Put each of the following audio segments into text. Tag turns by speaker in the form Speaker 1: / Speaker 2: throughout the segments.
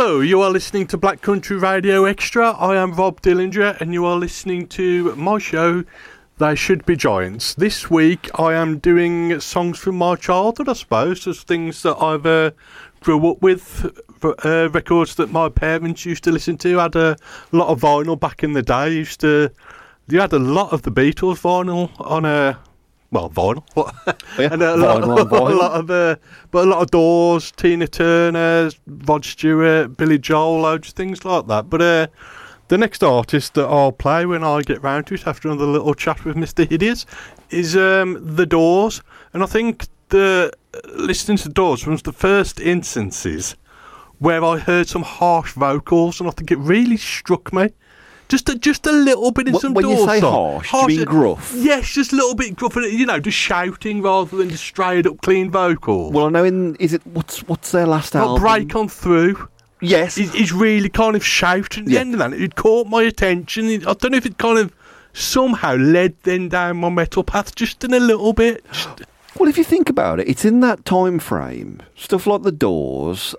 Speaker 1: Hello, you are listening to Black Country Radio Extra. I am Rob Dillinger, and you are listening to my show, They Should Be Giants. This week, I am doing songs from my childhood, I suppose, just things that I've grew up with, records that my parents used to listen to. I had a lot of vinyl back in the day. You had a lot of the Beatles vinyl on vinyl.
Speaker 2: Yeah,
Speaker 1: and a lot of Doors, Tina Turner, Rod Stewart, Billy Joel, loads of things like that. But the next artist that I'll play when I get round to it after another little chat with Mr. Hideous is The Doors. And I think listening to The Doors was the first instances where I heard some harsh vocals, and I think it really struck me. Just a little bit in some Doors.
Speaker 2: When you say harsh, you mean gruff?
Speaker 1: Yes, just a little bit gruff, just shouting rather than just straight up clean vocals.
Speaker 2: Well, I know what's their last album?
Speaker 1: Break On Through.
Speaker 2: Yes.
Speaker 1: He's really kind of shouting at the end of that. It caught my attention. I don't know if it kind of somehow led then down my metal path just in a little bit.
Speaker 2: Well, if you think about it, it's in that time frame. Stuff like The Doors.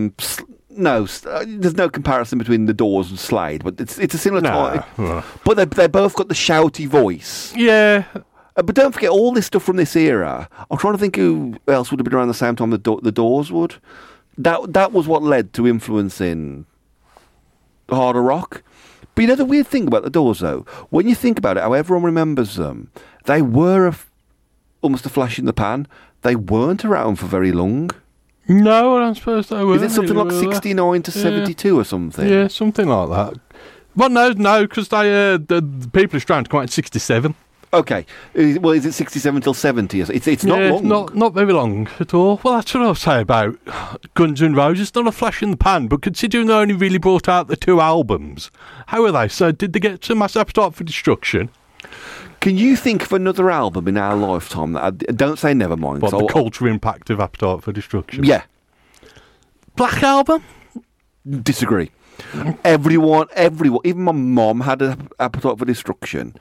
Speaker 2: There's no comparison between The Doors and Slade, but it's a similar time. But they both got the shouty voice.
Speaker 1: Yeah.
Speaker 2: But don't forget all this stuff from this era. I'm trying to think who else would have been around the same time the Doors would. That was what led to influencing harder rock. But you know the weird thing about the Doors, though, when you think about it, how everyone remembers them, they were almost a flash in the pan. They weren't around for very long.
Speaker 1: No, I don't suppose they were.
Speaker 2: Is it something like 69 to 72 or something?
Speaker 1: Yeah, something like that. Well, no, because the people are trying to come out in 67.
Speaker 2: Okay. Well, is it 67 till 70? It's not long.
Speaker 1: Not very long at all. Well, that's what I'll say about Guns N' Roses. Not a flash in the pan, but considering they only really brought out the 2 albums, how are they? So did they get to Mass Appetite for Destruction?
Speaker 2: Can you think of another album in our lifetime that don't say Nevermind?
Speaker 1: What, the cultural impact of Appetite for Destruction?
Speaker 2: Yeah.
Speaker 1: Black Album?
Speaker 2: Disagree. Everyone, even my mum had an Appetite for Destruction.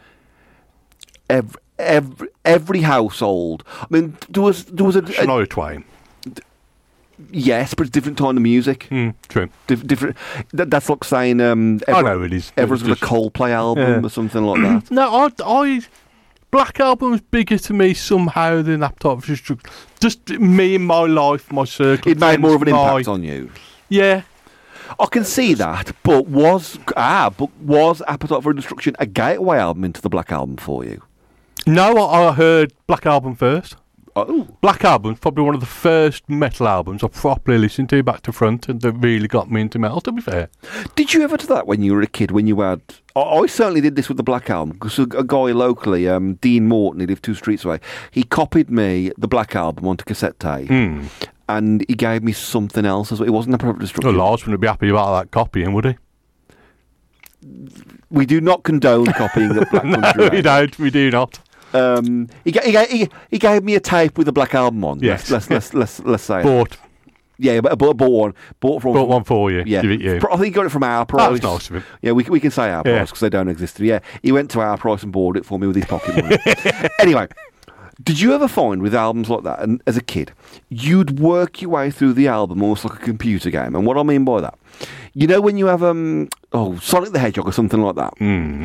Speaker 2: Every household. I mean, there was a
Speaker 1: Shania Twain.
Speaker 2: Yes, but it's different kind of music.
Speaker 1: True.
Speaker 2: Different. That's like saying.
Speaker 1: I know it is.
Speaker 2: Everyone's got a Coldplay album or something like that.
Speaker 1: No, I Black Album's bigger to me somehow than Appetite for Destruction. Just me in my life, my circle.
Speaker 2: It made more of an impact on you.
Speaker 1: Yeah.
Speaker 2: I can see that, but was Appetite for Destruction a gateway album into the Black Album for you?
Speaker 1: No, I heard Black Album first.
Speaker 2: Oh.
Speaker 1: Black Album's probably one of the first metal albums I properly listened to back to front, and that really got me into metal, to be fair.
Speaker 2: Did you ever do that when you were a kid, when you had... I certainly did this with the Black Album, because a guy locally, Dean Morton, he lived 2 streets away, he copied me the Black Album onto cassette tape, and he gave me something else as well. It wasn't a proper Destruction.
Speaker 1: Well, Lars wouldn't be happy about that copying, would he?
Speaker 2: We do not condone copying of Black Country.
Speaker 1: No, we do not.
Speaker 2: He gave me a tape with the Black Album on.
Speaker 1: Yes.
Speaker 2: Let's say
Speaker 1: Bought.
Speaker 2: Yeah, but bought one. Bought
Speaker 1: one for you.
Speaker 2: Yeah,
Speaker 1: Give it you.
Speaker 2: I think he got it from Our Price.
Speaker 1: That was nice of him.
Speaker 2: Yeah, we can say Our Price because they don't exist. Yeah, he went to Our Price and bought it for me with his pocket money. Anyway, did you ever find with albums like that, and as a kid, you'd work your way through the album almost like a computer game? And what I mean by that, you know, when you have Sonic the Hedgehog or something like that.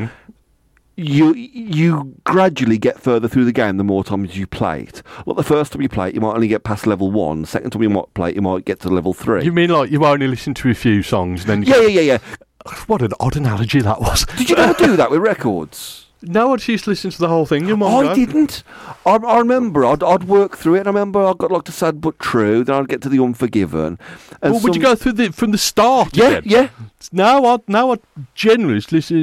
Speaker 2: You gradually get further through the game the more times you play it. Like the first time you play it, you might only get past level 1. The second time you might play it, you might get to level 3.
Speaker 1: You mean like you only listen to a few songs, then?
Speaker 2: Yeah.
Speaker 1: What an odd analogy that was.
Speaker 2: Did you ever do that with records?
Speaker 1: No, I just used to listen to the whole thing.
Speaker 2: I didn't. I remember I'd work through it. And I remember I got like to Sad But True. Then I'd get to the Unforgiven. And
Speaker 1: would you go through from the start?
Speaker 2: Yeah.
Speaker 1: No, I generally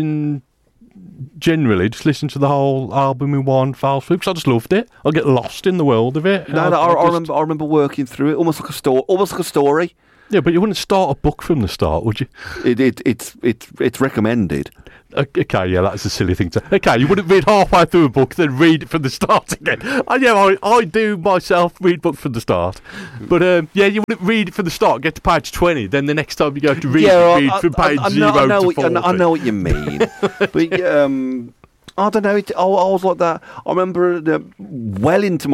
Speaker 1: just listen to the whole album in one foul swoop because I just loved it. I get lost in the world of it.
Speaker 2: I remember working through it almost like a story.
Speaker 1: Yeah, but you wouldn't start a book from the start, would you?
Speaker 2: It's recommended.
Speaker 1: Okay, yeah, that's a silly thing to... Okay, you wouldn't read halfway through a book, then read it from the start again. I do myself read books from the start. But, you wouldn't read it from the start, get to page 20, then the next time you go to read read from page 0 to 40.
Speaker 2: I know what you mean. But, I don't know, I was like that. I remember well into my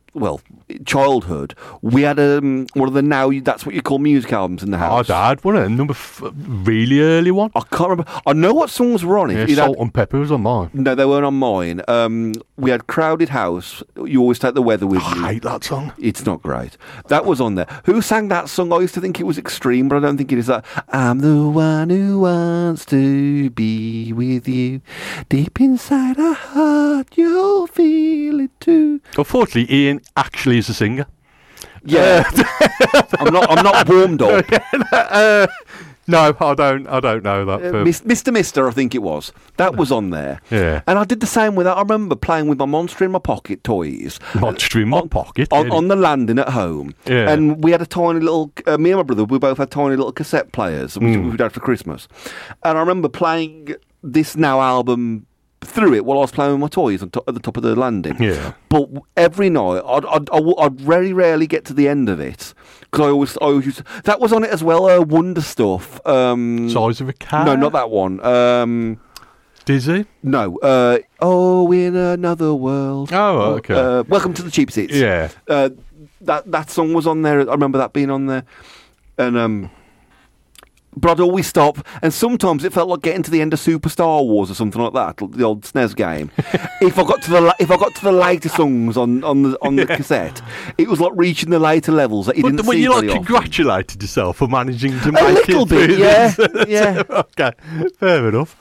Speaker 2: childhood, we had one of the now that's what you call music albums in the house.
Speaker 1: I had one, a really early one.
Speaker 2: I can't remember. I know what songs were on it.
Speaker 1: Yeah, Salt and Pepper was on mine.
Speaker 2: No, they weren't on mine. We had Crowded House. You Always Take the Weather With You.
Speaker 1: I hate that song.
Speaker 2: It's not great. That was on there. Who sang that song? I used to think it was Extreme, but I don't think it is that. I'm the one who wants to be with you. Deep inside our heart, you'll feel it too.
Speaker 1: Unfortunately, Ian actually is a singer.
Speaker 2: Yeah. I'm not warmed up.
Speaker 1: No, I don't know that.
Speaker 2: Mr. Mister, I think it was. That was on there.
Speaker 1: Yeah.
Speaker 2: And I did the same with that. I remember playing with my Monster in My Pocket toys.
Speaker 1: Monster in My Pocket?
Speaker 2: On the landing at home.
Speaker 1: Yeah.
Speaker 2: And we had a tiny little, me and my brother, we both had tiny little cassette players, which we'd had for Christmas. And I remember playing this Now album through it while I was playing with my toys at the top of the landing.
Speaker 1: Yeah.
Speaker 2: But every night, I'd very rarely get to the end of it. Because I always used to, that was on it as well, Wonder Stuff.
Speaker 1: Size of a Cat?
Speaker 2: No, not that one.
Speaker 1: Dizzy?
Speaker 2: No. Oh, in Another World.
Speaker 1: Oh, okay.
Speaker 2: Welcome to the Cheap Seats.
Speaker 1: Yeah.
Speaker 2: That song was on there. I remember that being on there. And but I'd always stop, and sometimes it felt like getting to the end of Super Star Wars or something like that, the old SNES game. If I got to the later songs on the cassette, it was like reaching the later levels that you didn't see.
Speaker 1: When you
Speaker 2: very often.
Speaker 1: Congratulated yourself for managing to make
Speaker 2: a little
Speaker 1: it
Speaker 2: bit, yeah.
Speaker 1: Okay, fair enough.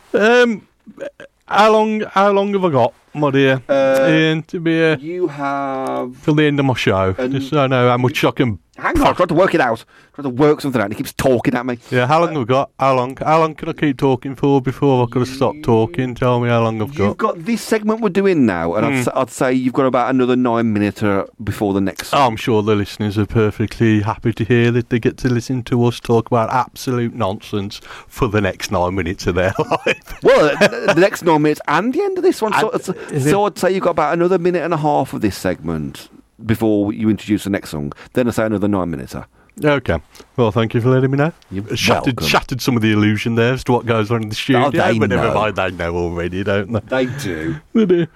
Speaker 1: How long have I got, my dear Ian, to be here?
Speaker 2: You have
Speaker 1: till the end of my show, just so I know how much I can.
Speaker 2: Hang on, I tried to work it out. I tried to work something out, and he keeps talking at me.
Speaker 1: Yeah, how long have I got? How long can I keep talking for before I've got to stop talking? Tell me how long I've got.
Speaker 2: You've got this segment we're doing now, and I'd say you've got about another 9 minutes before the next.
Speaker 1: I'm sure the listeners are perfectly happy to hear that they get to listen to us talk about absolute nonsense for the next 9 minutes of their life.
Speaker 2: Well, the next 9 minutes and the end of this one. So I'd say you've got about another minute and a half of this segment before you introduce the next song. Then I say another 9 minutes.
Speaker 1: Okay. Well, thank you for letting me know.
Speaker 2: You're
Speaker 1: shattered some of the illusion there as to what goes on in the studio. But never mind, they know already, don't they?
Speaker 2: They do.
Speaker 1: They do.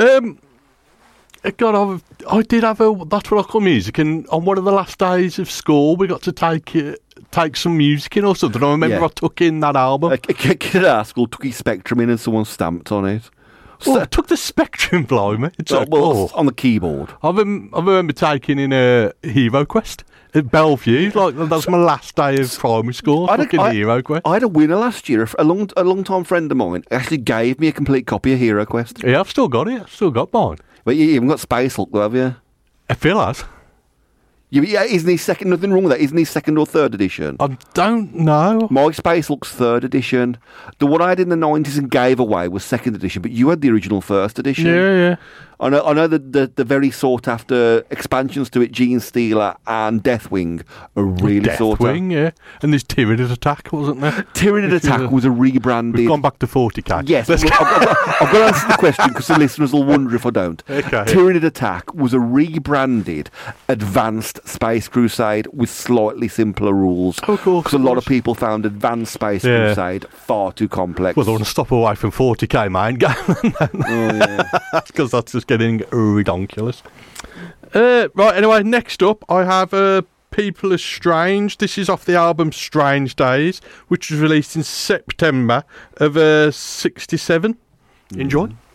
Speaker 1: God, I did have That's What I Call Music, and on one of the last days of school, we got to take some music in or something. I remember I took in that album.
Speaker 2: A kid at our school took his Spectrum in and someone stamped on it.
Speaker 1: I took the Spectrum, blimey. It's
Speaker 2: on the keyboard.
Speaker 1: I remember taking in a Hero Quest at Bellevue. That's my last day of primary school. Hero Quest.
Speaker 2: I had a winner last year. A long-time friend of mine actually gave me a complete copy of Hero Quest.
Speaker 1: Yeah, I've still got it. I've still got mine.
Speaker 2: But you haven't got Space Hulk, though, have you?
Speaker 1: I feel as.
Speaker 2: Yeah, isn't he second? Nothing wrong with that. Isn't he second or third edition?
Speaker 1: I don't know.
Speaker 2: My Space Hulk's third edition. The one I had in the 90s and gave away was second edition, but you had the original first edition.
Speaker 1: Yeah.
Speaker 2: I know the very sought after expansions to it, Gene Stealer and Deathwing, are really sought after.
Speaker 1: Deathwing, yeah. And there's Tyranid Attack, wasn't there?
Speaker 2: Tyranid Attack was a rebranded.
Speaker 1: We've gone back to 40k.
Speaker 2: Yes, I've got to answer the question because the listeners will wonder if I don't.
Speaker 1: Okay.
Speaker 2: Tyranid Attack was a rebranded Advanced Space Crusade with slightly simpler rules.
Speaker 1: Oh, of course.
Speaker 2: Because a lot of people found Advanced Space Crusade far too complex.
Speaker 1: Well, they want to stop away from 40k, main game.
Speaker 2: Oh, yeah.
Speaker 1: Because that's just getting ridiculous. Right, anyway, next up I have People Are Strange. This is off the album Strange Days, which was released in September of 67. Enjoy.